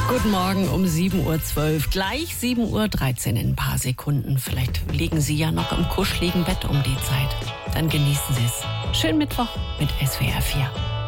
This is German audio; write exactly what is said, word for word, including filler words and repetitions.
Guten Morgen um sieben Uhr zwölf, gleich sieben Uhr dreizehn in ein paar Sekunden. Vielleicht liegen Sie ja noch im kuscheligen Bett um die Zeit. Dann genießen Sie es. Schönen Mittwoch mit S W R vier.